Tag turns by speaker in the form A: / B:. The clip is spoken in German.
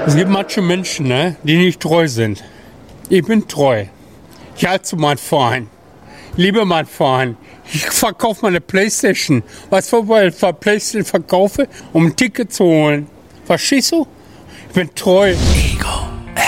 A: Es gibt manche Menschen, ne, die nicht treu sind. Ich bin treu. Ich halte zu meinem Verein. Ich liebe meinen Verein. Ich verkaufe meine Playstation. Weißt du, weil ich Playstation verkaufe, um ein Ticket zu holen? Verstehst du? Ich bin treu.
B: Ego.